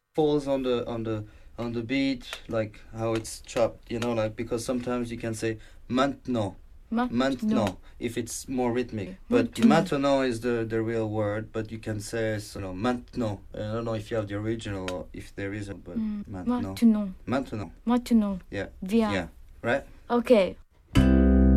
falls on the beat, like how it's chopped, like because sometimes you can say maintenant, Maintenant. if it's more rhythmic. But Maintenant. maintenant is the real word, but you can say, maintenant. I don't know if you have the original or if there is a, but maintenant. Maintenant. Maintenant. Maintenant. Yeah. Viens. Yeah. Right? Okay.